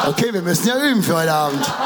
Okay, wir müssen ja üben für heute Abend.